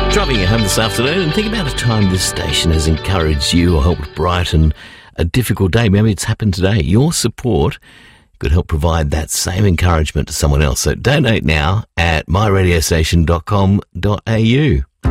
Driving you home this afternoon, and think about a time this station has encouraged you or helped brighten a difficult day. Maybe it's happened today. Your support could help provide that same encouragement to someone else. So donate now at myradiostation.com.au.